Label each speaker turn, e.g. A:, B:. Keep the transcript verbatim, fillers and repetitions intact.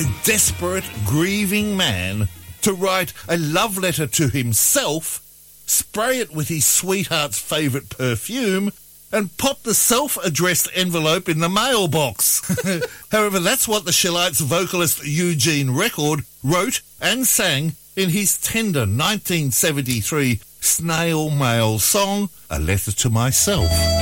A: desperate, grieving man to write a love letter to himself, spray it with his sweetheart's favourite perfume, and pop the self-addressed envelope in the mailbox. However, that's what the Shellites' vocalist Eugene Record wrote and sang in his tender nineteen seventy-three snail mail song, A Letter to Myself.